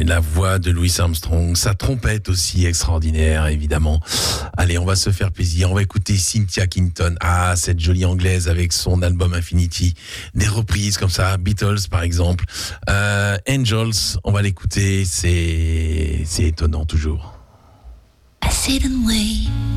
la voix de Louis Armstrong, sa trompette aussi extraordinaire, évidemment. Allez, on va se faire plaisir. On va écouter Cynthia Kinton. Ah, cette jolie anglaise avec son album Infinity. Des reprises comme ça, Beatles par exemple. Angels, on va l'écouter. C'est étonnant toujours. I sit and wait.